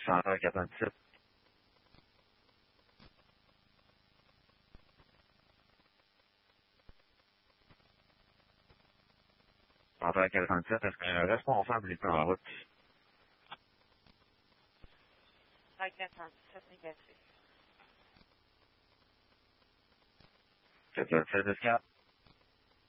Chanteur 97. Chanteur 47, est-ce qu'un responsable est en route? 47 négatif. 47 escale.